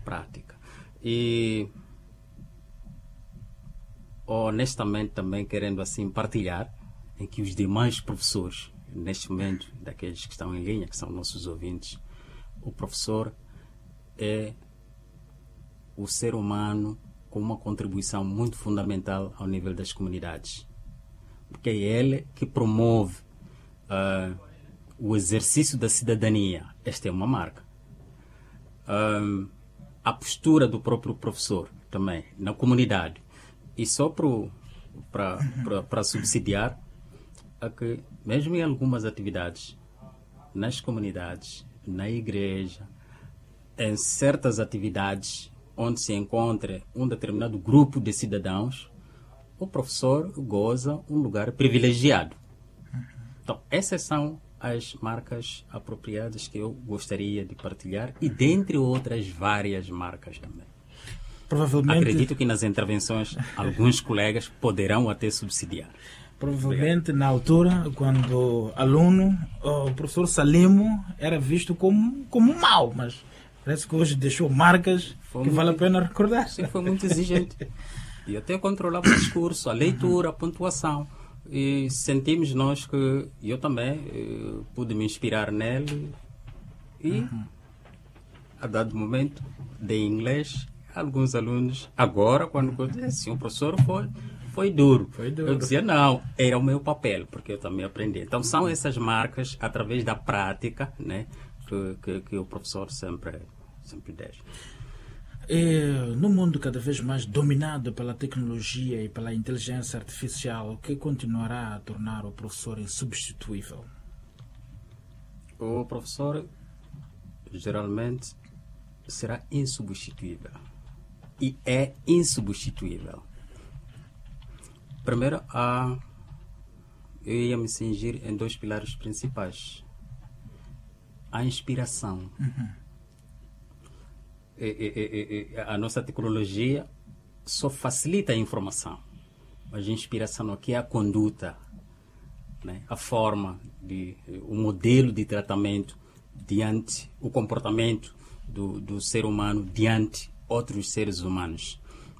prática. E honestamente também querendo assim partilhar em que os demais professores, neste momento, daqueles que estão em linha, que são nossos ouvintes, o professor é o ser humano com uma contribuição muito fundamental ao nível das comunidades. Porque é ele que promove o exercício da cidadania. Esta é uma marca. A postura do próprio professor também, na comunidade. E só para subsidiar, é que mesmo em algumas atividades, nas comunidades, na igreja, em certas atividades onde se encontra um determinado grupo de cidadãos, o professor goza um lugar privilegiado. Então, essas são as marcas apropriadas que eu gostaria de partilhar e dentre outras várias marcas também. Provavelmente, acredito que nas intervenções alguns colegas poderão até subsidiar. Provavelmente na altura, quando aluno, o professor Salimo era visto como mau, mas parece que hoje deixou marcas que vale a pena recordar. Sim, foi muito exigente. E até controlava o discurso, a leitura, a pontuação. E sentimos nós que eu também pude me inspirar nele e a dado momento de inglês, alguns alunos, agora quando eu disse assim, o professor foi duro. Eu dizia, não, era o meu papel, porque eu também aprendi. Então são essas marcas, através da prática, né, que o professor sempre deixa. No mundo cada vez mais dominado pela tecnologia e pela inteligência artificial, o que continuará a tornar o professor insubstituível? O professor geralmente será insubstituível. E é insubstituível. Primeiro, eu ia me cingir em dois pilares principais. A inspiração. A nossa tecnologia só facilita a informação, mas a inspiração aqui é a conduta, né? A forma, o modelo de tratamento diante o comportamento do ser humano diante outros seres humanos.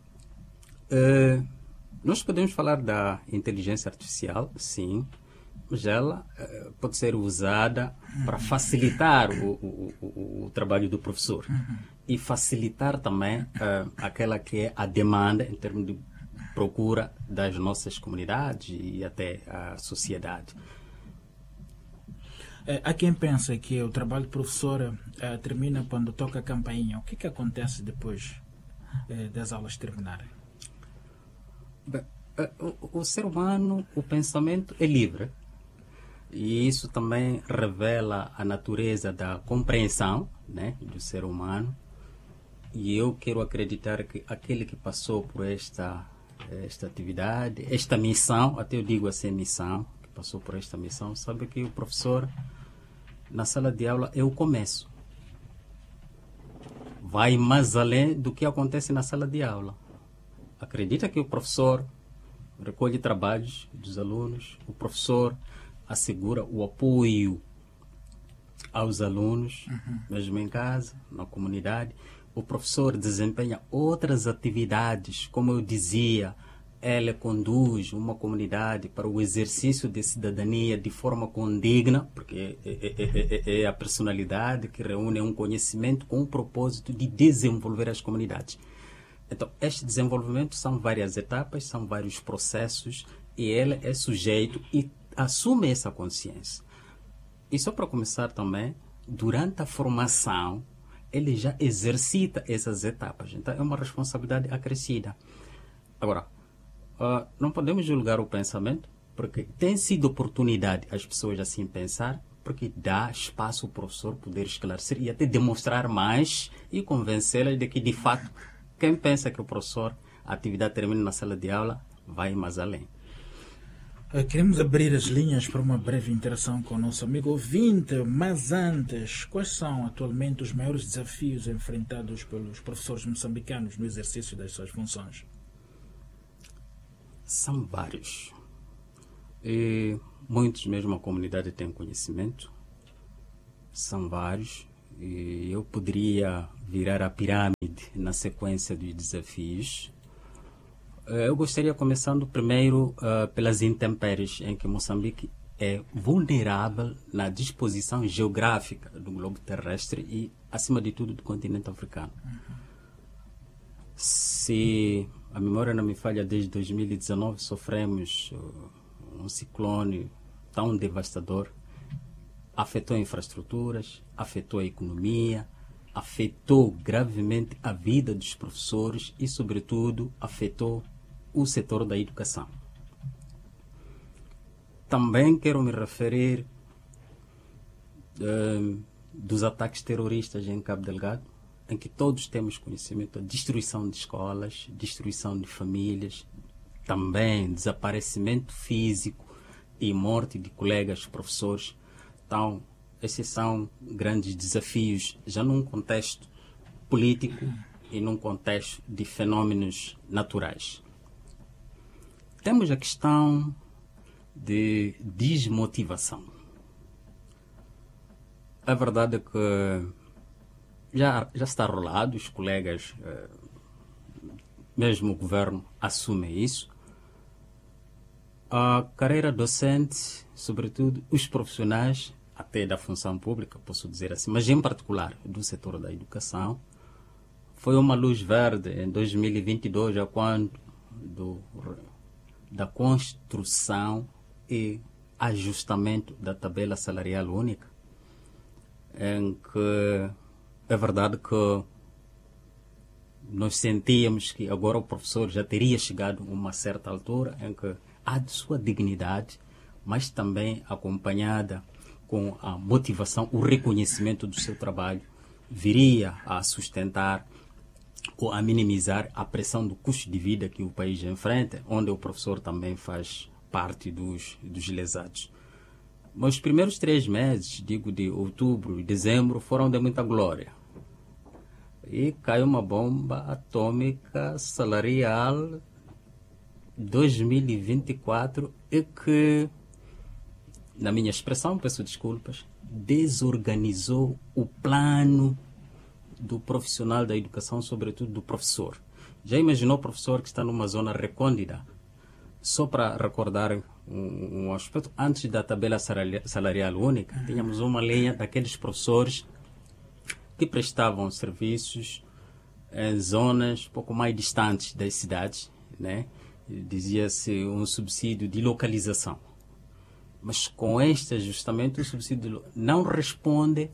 Nós podemos falar da inteligência artificial, sim, mas ela pode ser usada para facilitar o trabalho do professor e facilitar também aquela que é a demanda em termos de procura das nossas comunidades e até a sociedade. Há quem pensa que o trabalho do professor termina quando toca a campainha. O que acontece depois das aulas terminarem? O ser humano, o pensamento é livre. E isso também revela a natureza da compreensão, né, do ser humano. E eu quero acreditar que aquele que passou por esta atividade, esta missão, até eu digo assim missão, que passou por esta missão, sabe que o professor na sala de aula é o começo. Vai mais além do que acontece na sala de aula. Acredita que o professor recolhe trabalhos dos alunos, o professor assegura o apoio aos alunos, mesmo em casa, na comunidade. O professor desempenha outras atividades, como eu dizia, ele conduz uma comunidade para o exercício de cidadania de forma condigna, porque é a personalidade que reúne um conhecimento com o propósito de desenvolver as comunidades. Então, este desenvolvimento são várias etapas, são vários processos, e ele é sujeito e assume essa consciência. E só para começar também, durante a formação, ele já exercita essas etapas. Então, é uma responsabilidade acrescida. Agora, não podemos julgar o pensamento, porque tem sido oportunidade as pessoas assim pensar, porque dá espaço ao professor poder esclarecer e até demonstrar mais e convencê-las de que, de fato, quem pensa que o professor, a atividade termina na sala de aula, vai mais além. Queremos abrir as linhas para uma breve interação com o nosso amigo ouvinte, mas antes, quais são atualmente os maiores desafios enfrentados pelos professores moçambicanos no exercício das suas funções? São vários. E muitos mesmo a comunidade tem conhecimento. São vários. e eu poderia virar a pirâmide na sequência dos desafios. Eu gostaria, começando primeiro pelas intempéries em que Moçambique é vulnerável na disposição geográfica do globo terrestre e, acima de tudo, do continente africano. Se a memória não me falha, desde 2019 sofremos um ciclone tão devastador. Afetou infraestruturas, afetou a economia, afetou gravemente a vida dos professores e, sobretudo, afetou o setor da educação. Também quero me referir dos ataques terroristas em Cabo Delgado, em que todos temos conhecimento da destruição de escolas, destruição de famílias, também desaparecimento físico e morte de colegas professores. Então, esses são grandes desafios, já num contexto político e num contexto de fenômenos naturais. Temos a questão de desmotivação. A verdade é que já está rolado, os colegas, mesmo o governo, assume isso. A carreira docente, sobretudo os profissionais, até da função pública, posso dizer assim, mas em particular do setor da educação, foi uma luz verde em 2022, a quando da construção e ajustamento da tabela salarial única, em que é verdade que nós sentíamos que agora o professor já teria chegado a uma certa altura em que há de sua dignidade, mas também acompanhada com a motivação, o reconhecimento do seu trabalho, viria a sustentar ou a minimizar a pressão do custo de vida que o país enfrenta, onde o professor também faz parte dos lesados. Mas os primeiros 3 meses, digo de outubro e dezembro, foram de muita glória. E caiu uma bomba atômica salarial 2024 e que, na minha expressão, peço desculpas, desorganizou o plano do profissional da educação, sobretudo do professor. Já imaginou o professor que está numa zona recôndita? Só para recordar um aspecto, antes da tabela salarial única, tínhamos uma linha daqueles professores que prestavam serviços em zonas pouco mais distantes das cidades, né? Dizia-se um subsídio de localização. Mas com este ajustamento, o subsídio não responde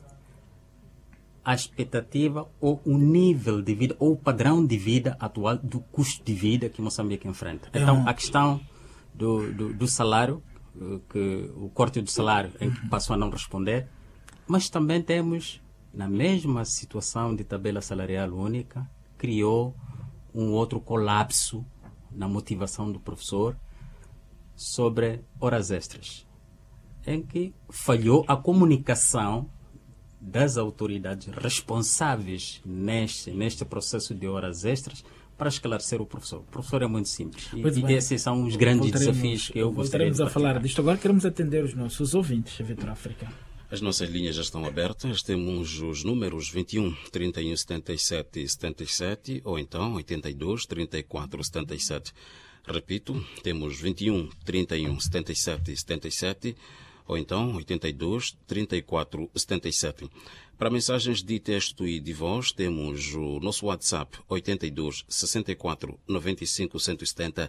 à expectativa ou o nível de vida ou o padrão de vida atual do custo de vida que Moçambique enfrenta. Então, a questão do salário, que o corte do salário em que passou a não responder, mas também temos, na mesma situação de tabela salarial única, criou um outro colapso na motivação do professor sobre horas extras, em que falhou a comunicação das autoridades responsáveis neste processo de horas extras para esclarecer o professor. O professor é muito simples. E esses são os grandes desafios que eu gostaria de voltaremos a falar disto. Agora queremos atender os nossos ouvintes, Vitor África. As nossas linhas já estão abertas. Temos os números 21 31 77 77 ou então 82 34 77. Repito, temos 21 31 77 77 ou então 82 34 77. Para mensagens de texto e de voz, temos o nosso WhatsApp 82 64 95 170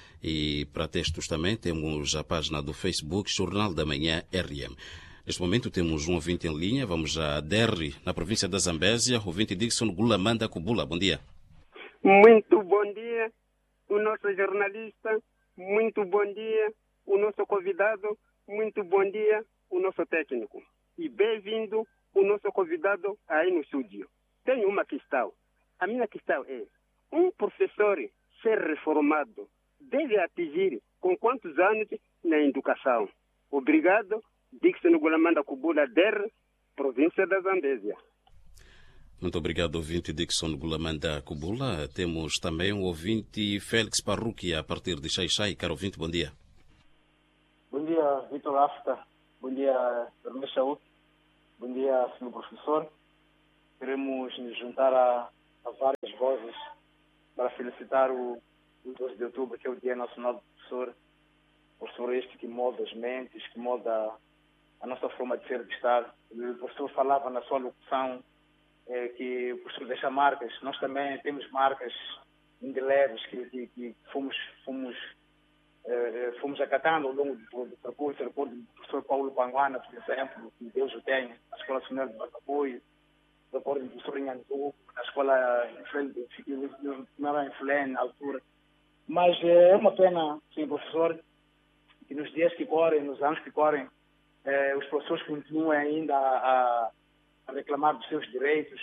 e para textos também temos a página do Facebook Jornal da Manhã RM. Neste momento temos um ouvinte em linha, vamos a Derri, na província da Zambésia, ouvinte Dixon Gulamanda Kubula. Bom dia. Muito bom dia, o nosso jornalista, muito bom dia, o nosso convidado, muito bom dia, o nosso técnico. E bem-vindo o nosso convidado aí no estúdio. Tenho uma questão. A minha questão é, um professor ser reformado deve atingir com quantos anos na educação? Obrigado, Dixon Gulamanda Kubula, Der, província da Zambésia. Muito obrigado, ouvinte Dixon Gulamanda Kubula. Temos também o ouvinte Félix Parruquia, a partir de Xai-Xai. Caro ouvinte, bom dia. Bom dia, Vitor África. Bom dia, Hermes Saúde. Bom dia, senhor professor. queremos nos juntar a várias vozes para felicitar o 12 de outubro, que é o Dia Nacional do Professor este que molda as mentes, que molda a nossa forma de ser e de estar. O professor falava na sua locução que o professor deixa marcas. Nós também temos marcas indeléveis que fomos acatando ao longo do percurso. Eu recordo do professor Paulo Panguana, por exemplo, que Deus o tenha, na Escola Nacional de Batapoio. Recordo do professor Inhandu, na Escola não era em Fulene, na altura. Mas é uma pena, sim, professor, que nos dias que correm, nos anos que correm, os professores continuem ainda a reclamar dos seus direitos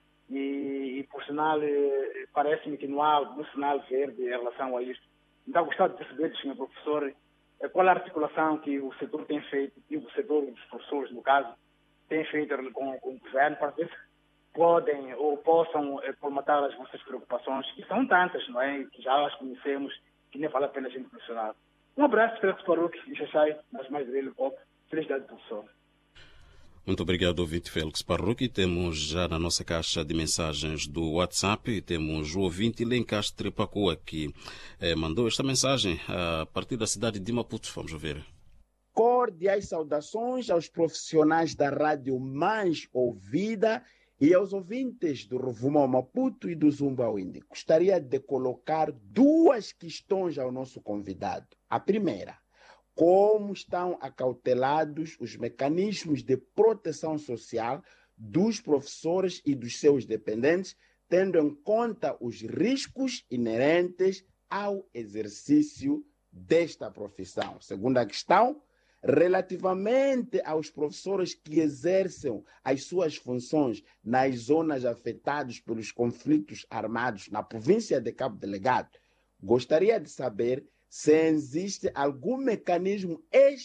e por sinal, parece-me que não há algum sinal verde em relação a isto. Então, gostava de perceber, senhor professor, qual a articulação que o setor tem feito, e o setor dos professores, no caso, tem feito com o governo, para ver se podem ou possam colmatar as vossas preocupações, que são tantas, não é? Que já as conhecemos, que nem vale a pena a gente mencionar. Um abraço, Félix Paruque e Xaxai, mas mais dele, Pop. Felicidade, professor. Muito obrigado, ouvinte Félix Paruque. Temos já na nossa caixa de mensagens do WhatsApp, temos o ouvinte Lencastre Pacoa, que mandou esta mensagem a partir da cidade de Maputo. Vamos ver. Cordiais saudações aos profissionais da rádio mais ouvida e aos ouvintes do Rovuma Maputo e do Zumbawindi. Gostaria de colocar duas questões ao nosso convidado. A primeira: como estão acautelados os mecanismos de proteção social dos professores e dos seus dependentes, tendo em conta os riscos inerentes ao exercício desta profissão? Segunda questão: relativamente aos professores que exercem as suas funções nas zonas afetadas pelos conflitos armados na província de Cabo Delgado, gostaria de saber se existe algum mecanismo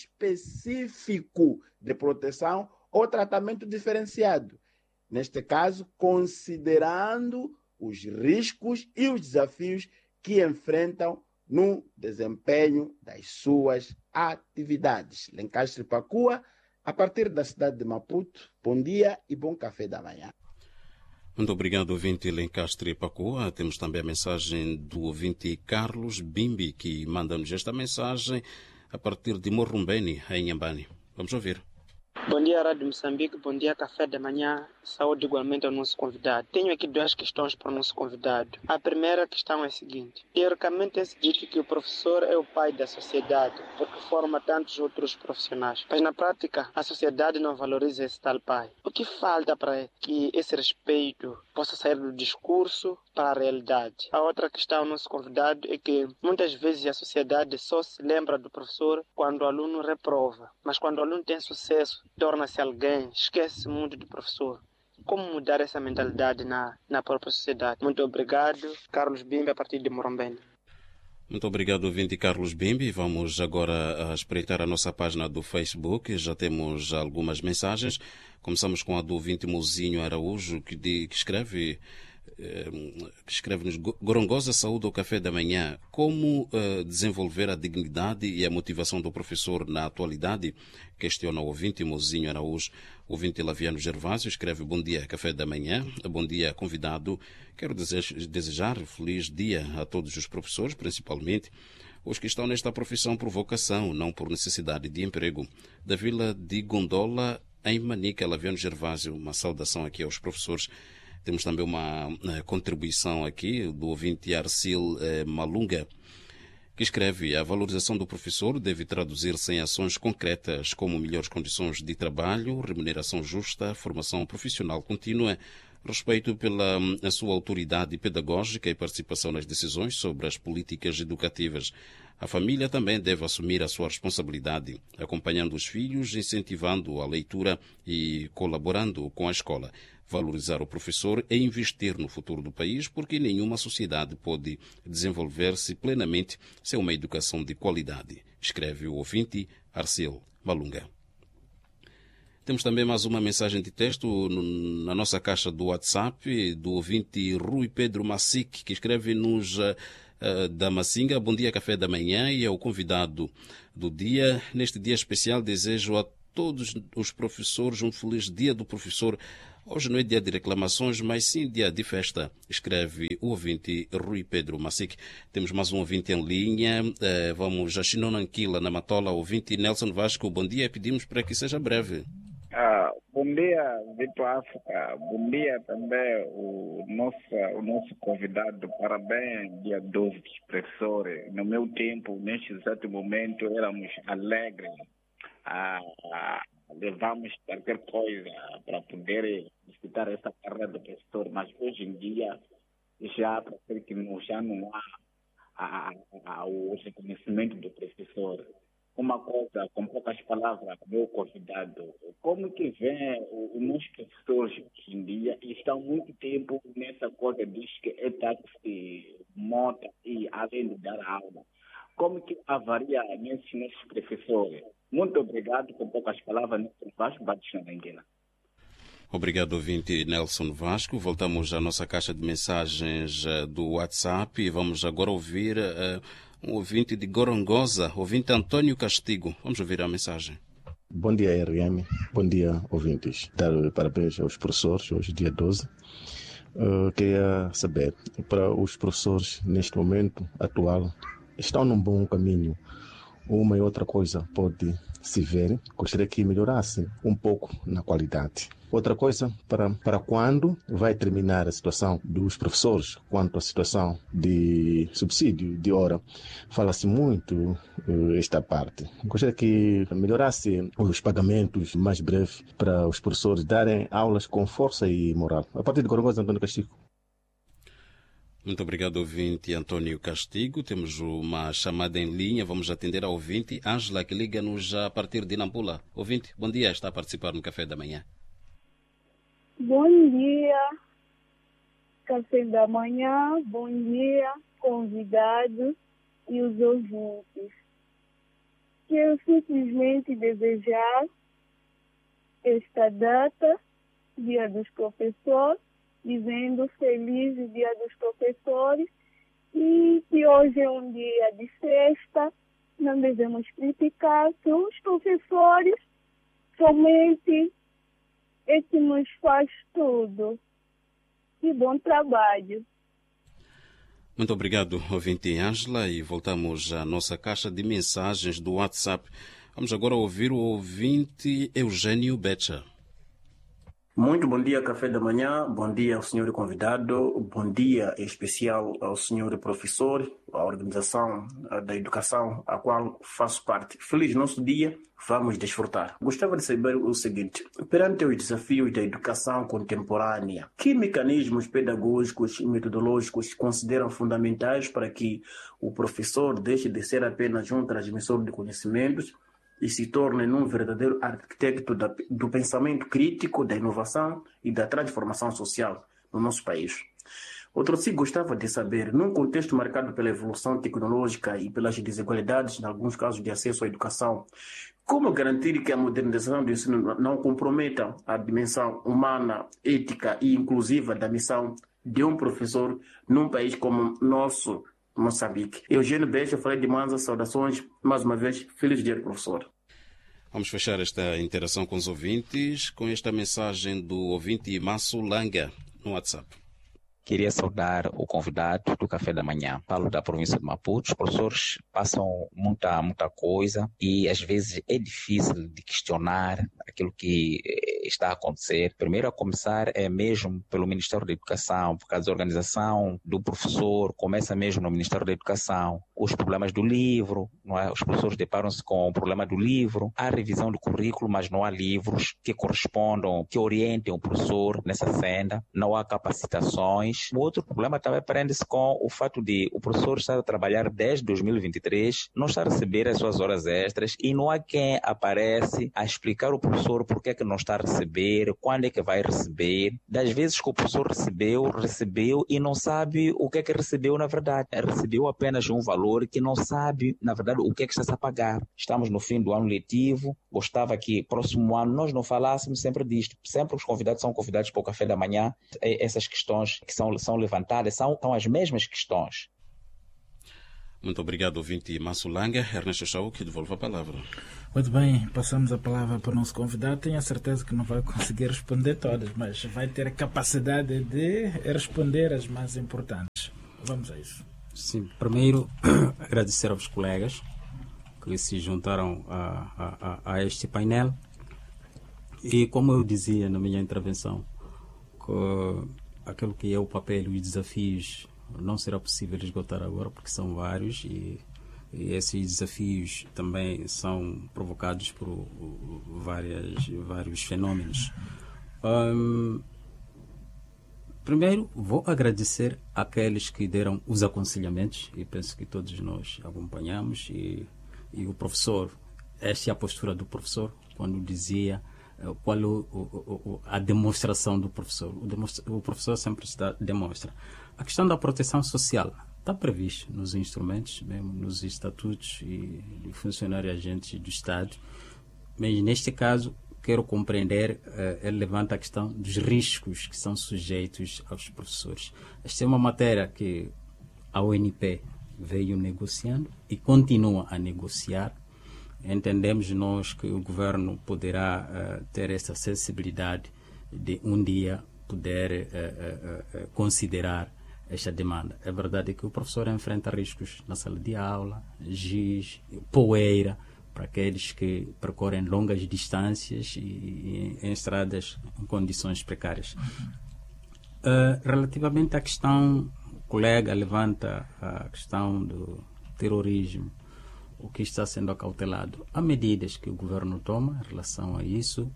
específico de proteção ou tratamento diferenciado, neste caso, considerando os riscos e os desafios que enfrentam no desempenho das suas atividades. Lencastre Pacoa, a partir da cidade de Maputo. Bom dia e bom café da manhã. Muito obrigado, ouvinte Lencastre Pacoa. Temos também a mensagem do ouvinte Carlos Bimbi, que manda-nos esta mensagem a partir de Morrumbeni, em Inhambane. Vamos ouvir. Bom dia, Rádio Moçambique. Bom dia, Café da Manhã. Saúde igualmente ao nosso convidado. Tenho aqui duas questões para o nosso convidado. A primeira questão é a seguinte. Teoricamente é dito que o professor é o pai da sociedade, porque forma tantos outros profissionais. Mas na prática, a sociedade não valoriza esse tal pai. O que falta para que esse respeito possa sair do discurso para a realidade? A outra questão ao nosso convidado é que muitas vezes a sociedade só se lembra do professor quando o aluno reprova. Mas quando o aluno tem sucesso, torna-se alguém, esquece muito do professor. Como mudar essa mentalidade na própria sociedade? Muito obrigado. Carlos Bimbi, a partir de Morrombeni. Muito obrigado, ouvinte Carlos Bimbi. Vamos agora espreitar a nossa página do Facebook. Já temos algumas mensagens. Começamos com a do ouvinte Mozinho Araújo, que escreve-nos: Gorongosa saúde ao café da manhã. Como desenvolver a dignidade e a motivação do professor na atualidade? Questiona o ouvinte Mozinho Araújo. O ouvinte Laviano Gervásio escreve: bom dia, café da manhã. Bom dia, convidado. Quero desejar feliz dia a todos os professores, principalmente os que estão nesta profissão por vocação, não por necessidade de emprego. Da Vila de Gondola, em Manica, Laviano Gervásio. Uma saudação aqui aos professores. Temos também uma contribuição aqui do ouvinte Arcil Malunga, que escreve: a valorização do professor deve traduzir-se em ações concretas, como melhores condições de trabalho, remuneração justa, formação profissional contínua, respeito pela sua autoridade pedagógica e participação nas decisões sobre as políticas educativas. A família também deve assumir a sua responsabilidade, acompanhando os filhos, incentivando a leitura e colaborando com a escola. Valorizar o professor é investir no futuro do país, porque nenhuma sociedade pode desenvolver-se plenamente sem uma educação de qualidade, escreve o ouvinte Arcel Malunga. Temos também mais uma mensagem de texto na nossa caixa do WhatsApp, do ouvinte Rui Pedro Massic, que escreve-nos da Massinga. Bom dia, café da manhã, e ao convidado do dia. Neste dia especial, desejo a todos os professores um feliz dia do professor, Hoje não é dia de reclamações, mas sim dia de festa, escreve o ouvinte Rui Pedro Massic. Temos mais um ouvinte em linha. Vamos a Chinonanquila, na Matola, ouvinte Nelson Vasco. Bom dia, pedimos para que seja breve. Bom dia, Vitor África. Bom dia também o nosso convidado. Parabéns, dia 12 dos professores. No meu tempo, neste exato momento, éramos alegres. Levamos qualquer coisa para poder disputar essa carreira do professor, mas hoje em dia já parece que já não há o reconhecimento do professor. Uma coisa, com poucas palavras, meu convidado, como que vem os nossos professores hoje em dia estão muito tempo nessa coisa, diz que é táxi, moto e além de dar aula. Como que avaria nesses nossos professores? Muito obrigado, com poucas palavras, Nelson Vasco, Batista Nanguila. Obrigado, ouvinte Nelson Vasco. Voltamos à nossa caixa de mensagens do WhatsApp e vamos agora ouvir um ouvinte de Gorongosa, ouvinte Antônio Castigo. Vamos ouvir a mensagem. Bom dia, RM. Bom dia, ouvintes. Dar parabéns aos professores, hoje dia 12. Queria saber, para os professores, neste momento atual, estão num bom caminho. Uma e outra coisa pode se ver. Gostaria que melhorasse um pouco na qualidade. Outra coisa, para quando vai terminar a situação dos professores quanto à situação de subsídio de hora? Fala-se muito esta parte. Gostaria que melhorasse os pagamentos mais breves para os professores darem aulas com força e moral. A partir de Gorongosa, Antônio Castigo. Muito obrigado, ouvinte Antônio Castigo. Temos uma chamada em linha. Vamos atender ao ouvinte Ângela, que liga-nos a partir de Nampula. Ouvinte, bom dia. Está a participar no Café da Manhã. Bom dia, Café da Manhã. Bom dia, convidados e os ouvintes. Quero simplesmente desejar esta data, Dia dos Professores, dizendo feliz Dia dos Professores e que hoje é um dia de festa. Não devemos criticar que os professores somente é que nos faz tudo. E bom trabalho. Muito obrigado, ouvinte Ângela, e voltamos à nossa caixa de mensagens do WhatsApp. Vamos agora ouvir o ouvinte Eugênio Becha. Muito bom dia, Café da Manhã. Bom dia ao senhor convidado. Bom dia em especial ao senhor professor, à organização da educação, a qual faço parte. Feliz nosso dia, vamos desfrutar. Gostava de saber o seguinte: perante os desafios da educação contemporânea, que mecanismos pedagógicos e metodológicos consideram fundamentais para que o professor deixe de ser apenas um transmissor de conhecimentos e se torne um verdadeiro arquiteto do pensamento crítico, da inovação e da transformação social no nosso país? Outro sim, gostava de saber, num contexto marcado pela evolução tecnológica e pelas desigualdades, em alguns casos de acesso à educação, como garantir que a modernização do ensino não comprometa a dimensão humana, ética e inclusiva da missão de um professor num país como nosso, Moçambique? Eugênio Becha, falei de Manza, saudações, mais uma vez, feliz dia, professor. Vamos fechar esta interação com os ouvintes com esta mensagem do ouvinte Masso Langa no WhatsApp. Queria saudar o convidado do Café da Manhã. Falo da província de Maputo. Os professores passam muita coisa e às vezes é difícil de questionar aquilo que está a acontecer. Primeiro a começar é mesmo pelo Ministério da Educação, por causa da organização do professor, começa mesmo no Ministério da Educação. Os problemas do livro, não é? Os professores deparam-se com o problema do livro. Há revisão do currículo, mas não há livros que correspondam, que orientem o professor nessa senda. Não há capacitações. O outro problema também prende-se com o fato de o professor estar a trabalhar desde 2023, não estar a receber as suas horas extras e não há quem aparece a explicar ao professor por que é que não está a receber, quando é que vai receber. Das vezes que o professor recebeu e não sabe o que é que recebeu na verdade. Recebeu apenas um valor que não sabe, na verdade, o que é que está a pagar. Estamos no fim do ano letivo, gostava que próximo ano nós não falássemos sempre disto. Sempre os convidados são convidados para o Café da Manhã. Essas questões que são levantadas são as mesmas questões. Muito obrigado, ouvinte Massulanga. Ernesto Chau, que devolve a palavra. Muito bem, passamos a palavra para o nosso convidado. Tenho a certeza que não vai conseguir responder todas, mas vai ter a capacidade de responder as mais importantes. Vamos a isso. Sim, primeiro agradecer aos colegas que se juntaram a este painel. E como eu dizia na minha intervenção, que aquilo que é o papel e os desafios não será possível esgotar agora, porque são vários e esses desafios também são provocados por vários fenômenos. Primeiro, vou agradecer àqueles que deram os aconselhamentos, e penso que todos nós acompanhamos, e o professor, esta é a postura do professor, quando dizia qual a demonstração do professor. O professor sempre demonstra. A questão da proteção social está previsto nos instrumentos, mesmo nos estatutos e de funcionários agentes do Estado, mas neste caso quero compreender, ele levanta a questão dos riscos que são sujeitos aos professores. Esta é uma matéria que a ONP veio negociando e continua a negociar. Entendemos nós que o governo poderá ter essa sensibilidade de um dia poder considerar esta demanda. É verdade que o professor enfrenta riscos na sala de aula, giz, poeira, para aqueles que percorrem longas distâncias e em estradas em condições precárias. Relativamente à questão, o colega levanta a questão do terrorismo, o que está sendo acautelado. Há medidas que o governo toma em relação a isso.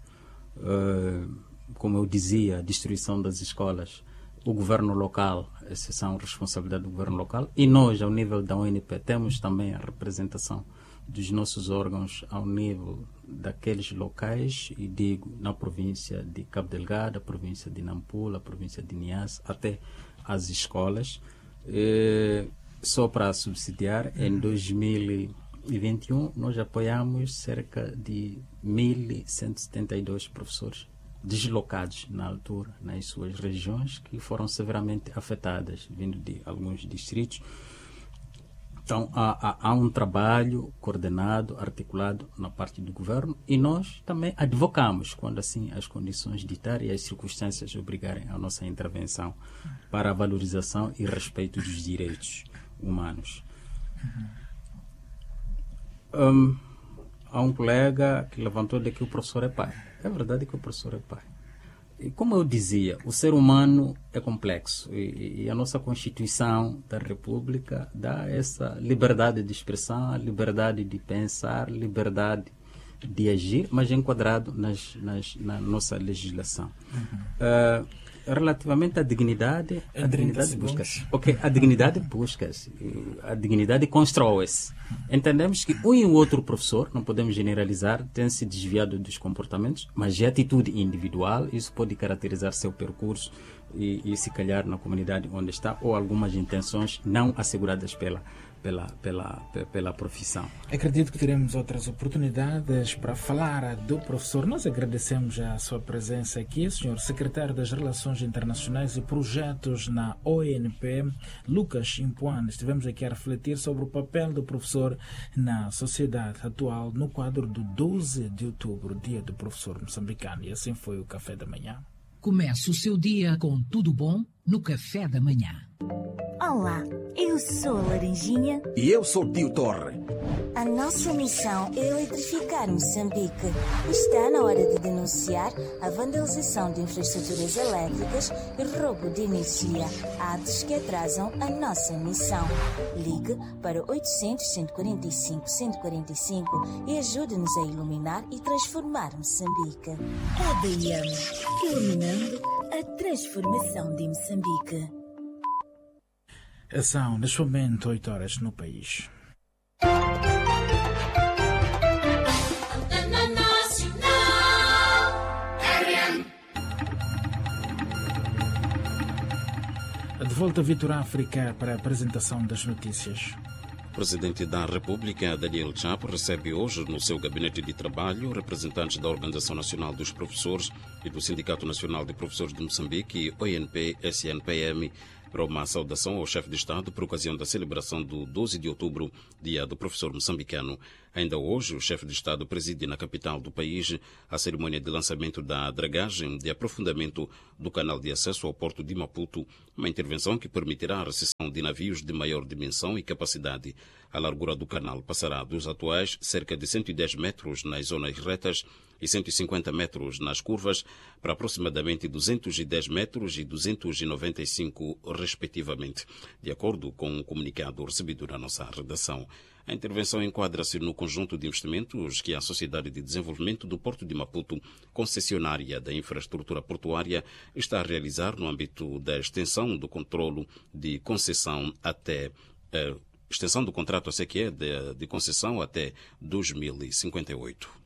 Como eu dizia, a destruição das escolas, o governo local, essas são responsabilidade do governo local, e nós, ao nível da ONP, temos também a representação dos nossos órgãos ao nível daqueles locais, e digo, na província de Cabo Delgado, a província de Nampula, a província de Niassa, até as escolas. Só para subsidiar, em 2021 nós apoiamos cerca de 1.172 professores deslocados na altura nas suas regiões, que foram severamente afetadas, vindo de alguns distritos. Então há um trabalho coordenado, articulado na parte do governo, e nós também advocamos quando assim as condições ditarem e as circunstâncias obrigarem a nossa intervenção para a valorização e respeito dos direitos humanos. Há um colega que levantou de que o professor é pai. É verdade que o professor é pai. E como eu dizia, o ser humano é complexo e a nossa Constituição da República dá essa liberdade de expressão, liberdade de pensar, liberdade de agir, mas enquadrado na nossa legislação. Relativamente à dignidade, a dignidade busca-se. A dignidade busca-se. A dignidade constrói-se. Entendemos que um e o outro professor, não podemos generalizar, tem se desviado dos comportamentos, mas de atitude individual, isso pode caracterizar seu percurso e se calhar na comunidade onde está, ou algumas intenções não asseguradas pela profissão. Acredito que teremos outras oportunidades para falar do professor. Nós agradecemos a sua presença aqui, senhor secretário das Relações Internacionais e Projetos na ONP, Lucas Impuan. Estivemos aqui a refletir sobre o papel do professor na sociedade atual no quadro do 12 de outubro, Dia do Professor Moçambicano. E assim foi o Café da Manhã. Comece o seu dia com tudo bom no Café da Manhã. Olá, eu sou a Laranjinha. E eu sou o Tio Torre. A nossa missão é eletrificar Moçambique. Está na hora de denunciar a vandalização de infraestruturas elétricas e roubo de energia, atos que atrasam a nossa missão. Ligue para 800-145-145 e ajude-nos a iluminar e transformar Moçambique. EDM, iluminando a transformação de Moçambique. São, neste momento, 8 horas no país. De volta a Vitor África para a apresentação das notícias. O Presidente da República, Daniel Chapo, recebe hoje no seu gabinete de trabalho representantes da Organização Nacional dos Professores e do Sindicato Nacional de Professores de Moçambique, ONP-SNPM, para uma saudação ao chefe de Estado por ocasião da celebração do 12 de outubro, dia do professor moçambicano. Ainda hoje, o chefe de Estado preside na capital do país a cerimônia de lançamento da dragagem de aprofundamento do canal de acesso ao porto de Maputo, uma intervenção que permitirá a recepção de navios de maior dimensão e capacidade. A largura do canal passará dos atuais cerca de 110 metros nas zonas retas e 150 metros nas curvas para aproximadamente 210 metros e 295, respectivamente, de acordo com um comunicado recebido na nossa redação. A intervenção enquadra-se no conjunto de investimentos que a Sociedade de Desenvolvimento do Porto de Maputo, concessionária da infraestrutura portuária, está a realizar no âmbito da extensão do controlo de concessão até extensão do contrato a CQE de concessão até 2058.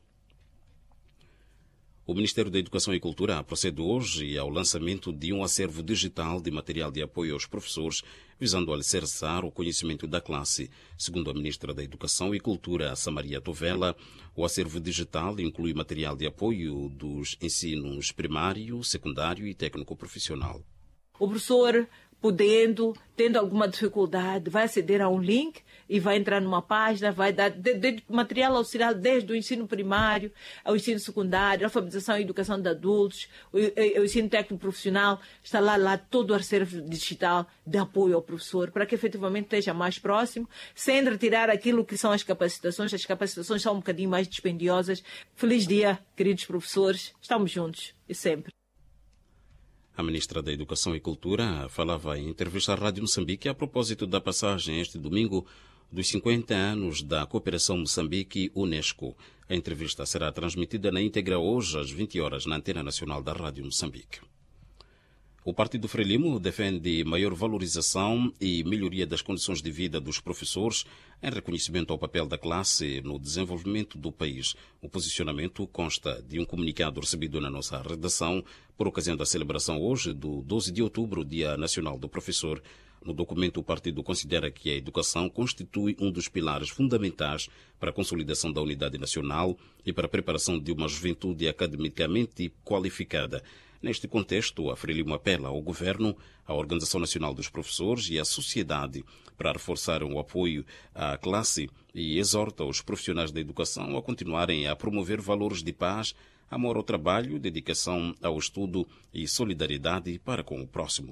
O Ministério da Educação e Cultura procede hoje ao lançamento de um acervo digital de material de apoio aos professores, visando alicerçar o conhecimento da classe. Segundo a Ministra da Educação e Cultura, Samaria Tovela, o acervo digital inclui material de apoio dos ensinos primário, secundário e técnico-profissional. O professor, tendo alguma dificuldade, vai aceder a um link e vai entrar numa página, vai dar material auxiliar desde o ensino primário ao ensino secundário, alfabetização e educação de adultos, o ensino técnico profissional, está lá todo o acervo digital de apoio ao professor, para que efetivamente esteja mais próximo, sem retirar aquilo que são as capacitações. As capacitações são um bocadinho mais dispendiosas. Feliz dia, queridos professores, estamos juntos e sempre. A Ministra da Educação e Cultura falava em entrevista à Rádio Moçambique a propósito da passagem este domingo dos 50 anos da Cooperação Moçambique-Unesco. A entrevista será transmitida na íntegra hoje às 20 horas na Antena Nacional da Rádio Moçambique. O Partido Frelimo defende maior valorização e melhoria das condições de vida dos professores em reconhecimento ao papel da classe no desenvolvimento do país. O posicionamento consta de um comunicado recebido na nossa redação por ocasião da celebração hoje do 12 de outubro, Dia Nacional do Professor. No documento, o partido considera que a educação constitui um dos pilares fundamentais para a consolidação da unidade nacional e para a preparação de uma juventude academicamente qualificada. Neste contexto, a Frelimo apela ao Governo, à Organização Nacional dos Professores e à sociedade para reforçarem o apoio à classe e exorta os profissionais da educação a continuarem a promover valores de paz, amor ao trabalho, dedicação ao estudo e solidariedade para com o próximo.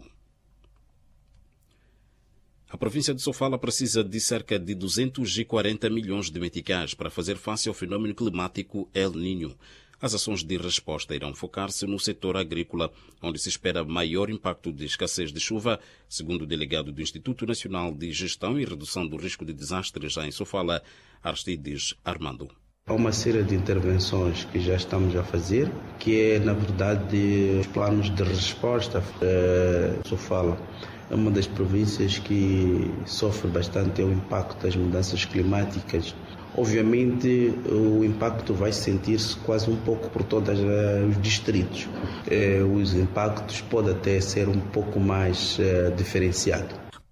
A província de Sofala precisa de cerca de 240 milhões de meticais para fazer face ao fenômeno climático El Niño. As ações de resposta irão focar-se no setor agrícola, onde se espera maior impacto de escassez de chuva, segundo o delegado do Instituto Nacional de Gestão e Redução do Risco de Desastres, já em Sofala, Aristides Armando. Há uma série de intervenções que já estamos a fazer, que é, na verdade, os planos de resposta. Sofala é uma das províncias que sofre bastante o impacto das mudanças climáticas. Obviamente, o impacto vai sentir-se quase um pouco por todos os distritos. Os impactos podem até ser um pouco mais diferenciados.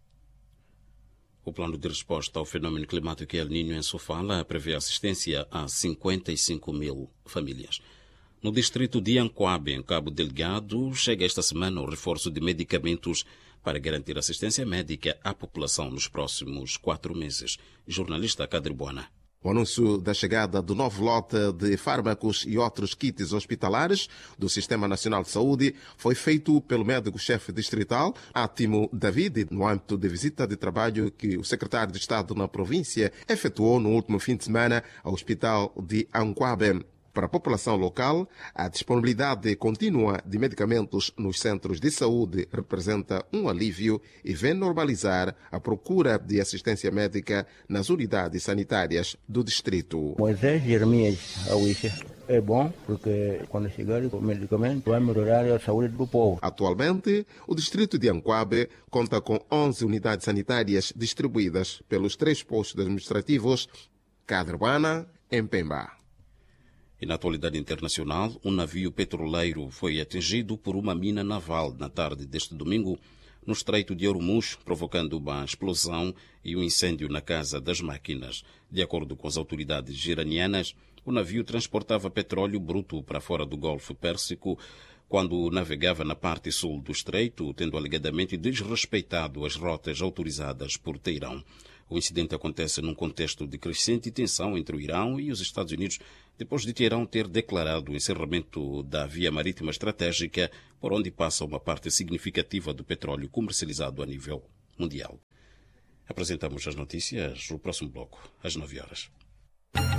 O plano de resposta ao fenômeno climático El Niño em Sofala prevê assistência a 55 mil famílias. No distrito de Ancoabe, em Cabo Delgado, chega esta semana o reforço de medicamentos para garantir assistência médica à população nos próximos 4 meses. Jornalista Cadribuana. O anúncio da chegada do novo lote de fármacos e outros kits hospitalares do Sistema Nacional de Saúde foi feito pelo médico-chefe distrital, Átimo David, no âmbito de visita de trabalho que o secretário de Estado na província efetuou no último fim de semana ao Hospital de Ancoabe. Para a população local, a disponibilidade contínua de medicamentos nos centros de saúde representa um alívio e vem normalizar a procura de assistência médica nas unidades sanitárias do distrito. Moisés Jeremias Awixa. É bom porque quando chegar o medicamento vai melhorar a saúde do povo. Atualmente, o distrito de Ancoabe conta com 11 unidades sanitárias distribuídas pelos 3 postos administrativos Cadrebuana e Pemba. E na atualidade internacional, um navio petroleiro foi atingido por uma mina naval na tarde deste domingo no Estreito de Hormuz, provocando uma explosão e um incêndio na Casa das Máquinas. De acordo com as autoridades iranianas, o navio transportava petróleo bruto para fora do Golfo Pérsico quando navegava na parte sul do estreito, tendo alegadamente desrespeitado as rotas autorizadas por Teherão. O incidente acontece num contexto de crescente tensão entre o Irão e os Estados Unidos, depois de Teherão ter declarado o encerramento da via marítima estratégica por onde passa uma parte significativa do petróleo comercializado a nível mundial. Apresentamos as notícias no próximo bloco, às 9 horas.